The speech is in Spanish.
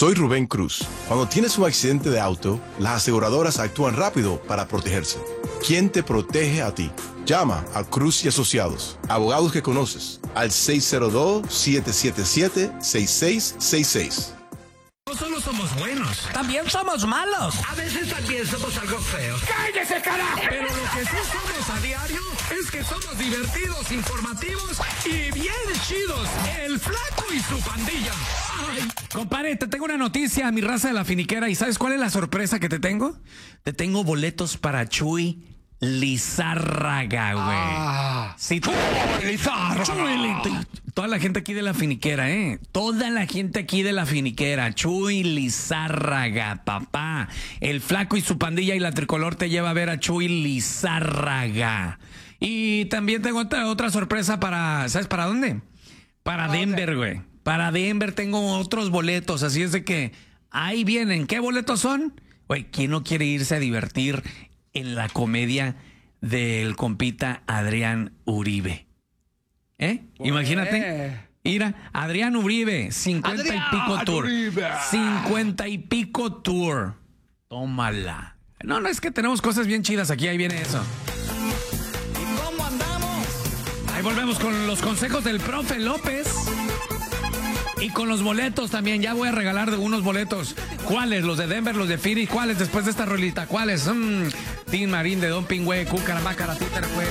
Soy Rubén Cruz. Cuando tienes un accidente de auto, las aseguradoras actúan rápido para protegerse. ¿Quién te protege a ti? Llama a Cruz y Asociados, abogados que conoces, al 602-777-6666. No solo somos buenos, también somos malos. a veces también somos algo feos. ¡Cállese, carajo! Pero lo que sí somos a diario es que somos divertidos, informativos y bien chidos. El Flaco y su pandilla. Ay. Compadre, te tengo una noticia, mi raza de la finiquera. ¿Y sabes cuál es la sorpresa que te tengo? Te tengo boletos para Chuy Lizárraga, güey. Sí, toda la gente aquí de la finiquera, Toda la gente aquí de la finiquera. Chuy Lizárraga, papá. El Flaco y su pandilla y la tricolor te lleva a ver a Chuy Lizárraga. Y también tengo otra sorpresa para... ¿Sabes para dónde? Para Denver, güey. Para Denver tengo otros boletos, así es de que ahí vienen. ¿Qué boletos son? Güey, ¿quién no quiere irse a divertir en la comedia del compita Adrián Uribe? Imagínate. Mira, Adrián Uribe, 50 y pico tour. 50 y pico tour. Tómala. No, es que tenemos cosas bien chidas aquí, ahí viene eso. ¿Y cómo andamos? Ahí volvemos con los consejos del profe López. Y con los boletos también, ya voy a regalar unos boletos. ¿Cuáles? Los de Denver, los de Philly. ¿Cuáles después de esta rolita? ¿Cuáles? Tim Marín de Don Pingüe, Cúcara, Mácara, Títer, güey.